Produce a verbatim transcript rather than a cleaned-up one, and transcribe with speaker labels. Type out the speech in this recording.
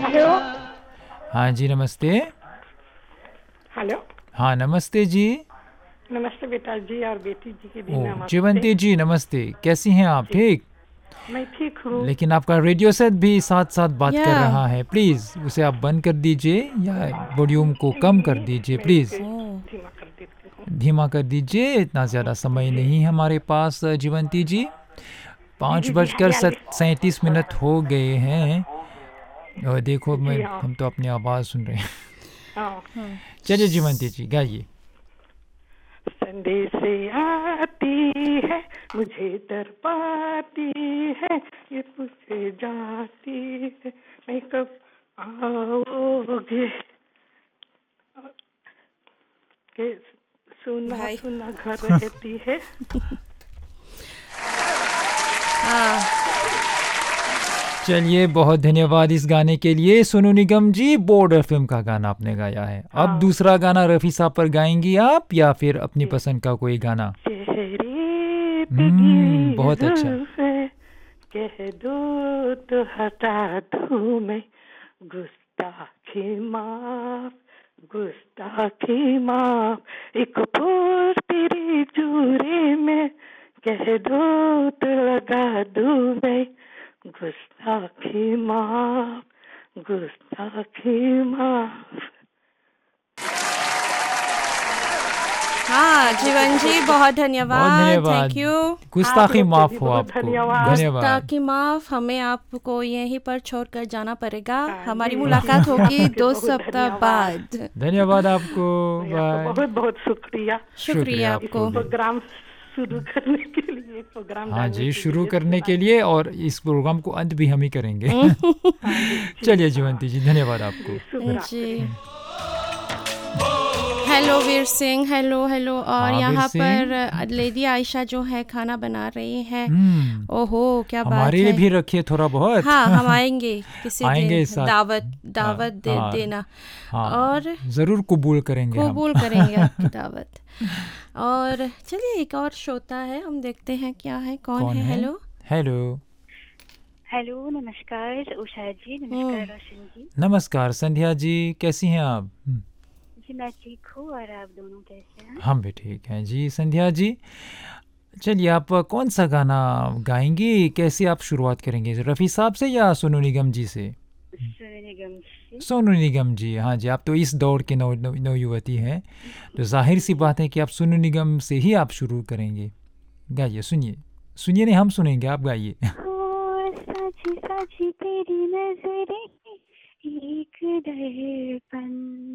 Speaker 1: Hello.
Speaker 2: हाँ जी, नमस्ते।
Speaker 1: Hello.
Speaker 2: हाँ, नमस्ते जी।
Speaker 1: नमस्ते बेटा जी और बेटी जी के भी
Speaker 2: ओ,
Speaker 1: नमस्ते।
Speaker 2: जीवंती जी नमस्ते, कैसी हैं आप?
Speaker 1: जी
Speaker 2: ठीक।
Speaker 1: मैं ठीक हूँ।
Speaker 2: लेकिन आपका रेडियो सेट भी साथ साथ बात कर
Speaker 3: या
Speaker 2: रहा है, प्लीज़ उसे आप बंद कर दीजिए या वॉल्यूम को कम कर
Speaker 1: नहीं,
Speaker 2: दीजिए
Speaker 1: मैं
Speaker 2: प्लीज़।
Speaker 1: इसे
Speaker 3: ओह
Speaker 1: धीमा कर देती हूँ।
Speaker 2: धीमा कर दीजिए, इतना ज़्यादा समय
Speaker 1: जी
Speaker 2: नहीं है हमारे पास जीवंती जी।
Speaker 1: जी
Speaker 2: पाँच
Speaker 1: जी जी
Speaker 2: बजकर
Speaker 1: हरियाली।
Speaker 2: सैंतीस मिनट हो गए हैं और देखो मैं
Speaker 1: जी हाँ
Speaker 2: हम तो अपनी आवाज़ सुन रहे हैं।
Speaker 1: हाँ।
Speaker 3: हाँ
Speaker 2: चलिए जीवंती जी गाइए।
Speaker 1: संदेश से आती है मुझे डर पाती है ये पूछे जाती है मैं कब आओगे के सुना
Speaker 3: भाई
Speaker 1: सुना घर रहती है।
Speaker 3: हाँ
Speaker 2: चलिए बहुत धन्यवाद इस गाने के लिए सोनू निगम जी। बॉर्डर फिल्म का गाना आपने गाया है। अब
Speaker 1: हाँ
Speaker 2: दूसरा गाना रफ़ी साहब पर गाएंगी आप या फिर अपनी
Speaker 1: जी
Speaker 2: पसंद का कोई गाना?
Speaker 1: चेहरे पे
Speaker 2: हम्म
Speaker 1: गिरी
Speaker 2: बहुत अच्छा।
Speaker 1: जुल्फे कह दो तो हटा दूं मैं गुस्ताखी माफ गुस्ताखी माफ एक फूल तेरी चूड़ी में कह दो तो लगा दूं मैं गुस्ताखी माफ गुस्ताखी माफ।
Speaker 3: हाँ जीवन जी बहुत
Speaker 2: बहुत
Speaker 3: धन्यवाद,
Speaker 2: धन्यवाद।
Speaker 3: Thank you.
Speaker 1: आप
Speaker 2: गुस्ताखी
Speaker 1: लोग के भी
Speaker 2: माफ हो
Speaker 1: बहुत
Speaker 2: आपको।
Speaker 1: धन्यवाद।
Speaker 2: धन्यवाद।
Speaker 3: गुस्ताखी माफ, हमें आपको यहीं पर छोड़कर जाना पड़ेगा।
Speaker 1: हाँ
Speaker 3: हमारी
Speaker 1: जी जी
Speaker 3: मुलाकात
Speaker 1: जी
Speaker 3: होगी
Speaker 1: आपके
Speaker 3: दो
Speaker 1: बहुत
Speaker 3: सप्ताह
Speaker 1: धन्यवाद।
Speaker 3: बाद।
Speaker 2: धन्यवाद आपको।
Speaker 1: मैं आपको
Speaker 2: बाय।
Speaker 1: बहुत बहुत शुक्रिया
Speaker 3: शुक्रिया
Speaker 2: शुक्रिया
Speaker 1: इस
Speaker 2: आपको
Speaker 3: आपको।
Speaker 2: भी।
Speaker 1: प्रोग्राम शुरू करने के लिए प्रोग्राम
Speaker 2: हाँ
Speaker 1: डालने
Speaker 2: जी,
Speaker 1: के
Speaker 2: शुरू
Speaker 1: लिए
Speaker 2: करने के
Speaker 1: सुनाने।
Speaker 2: लिए और इस प्रोग्राम को अंत भी हम ही करेंगे।
Speaker 1: हाँ जी जी
Speaker 2: चलिए
Speaker 1: हाँ
Speaker 2: जीवंती जी धन्यवाद
Speaker 1: जी
Speaker 2: आपको।
Speaker 1: शुभ रात्रि।
Speaker 3: जी hello Veer Singh, hello hello. और
Speaker 2: हाँ वीर
Speaker 3: यहाँ
Speaker 2: सिंह।
Speaker 3: पर लेडी आयशा जो है खाना बना रही है।
Speaker 2: हम्म
Speaker 3: ओहो क्या बात
Speaker 2: हमारे लिए
Speaker 3: है।
Speaker 2: भी रखिए थोड़ा बहुत।
Speaker 3: हाँ हम आएंगे किसी
Speaker 2: आएंगे
Speaker 3: दिन,
Speaker 2: इस साथ।
Speaker 3: दावत
Speaker 2: हाँ
Speaker 3: दावत दे
Speaker 2: हाँ
Speaker 3: देना।
Speaker 2: हाँ,
Speaker 3: और
Speaker 2: ज़रूर कबूल करेंगे हम।
Speaker 3: कबूल करेंगे आपकी दावत। और चलिए एक और श्रोता है, हम देखते हैं क्या है, कौन
Speaker 2: कौन
Speaker 3: है।
Speaker 2: है?
Speaker 3: हेलो।
Speaker 2: हेलो।
Speaker 4: हेलो नमस्कार उषा जी, नमस्कार रोशन जी।
Speaker 2: नमस्कार संध्या जी, कैसी हैं आप? हम्म,
Speaker 4: जी मैं ठीक हूँ और आप दोनों कैसे हैं?
Speaker 2: हम भी ठीक हैं जी संध्या जी। चलिए आप कौन सा गाना गाएंगी? कैसे आप शुरुआत करेंगे, रफ़ी साहब से या सोनू निगम जी से?
Speaker 4: सोनू निगम जी।
Speaker 2: सोनू निगम जी, हाँ जी, आप तो इस दौर के नव नव नवयुवती हैं, तो जाहिर सी बात है कि आप सोनू निगम से ही आप शुरू करेंगे। गाइए, सुनिए सुनिए नहीं हम सुनेंगे, आप गाइए।
Speaker 4: ओ साझी साझी तेरी नजरें एक दर्पण